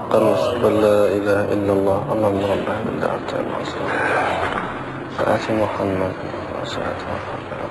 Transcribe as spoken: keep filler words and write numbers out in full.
حقا وأشهد أن لا إله إلا الله. اللهم رب هذه الدعوة التامة والصلاة والسلام على محمد وعلى آله وصحبه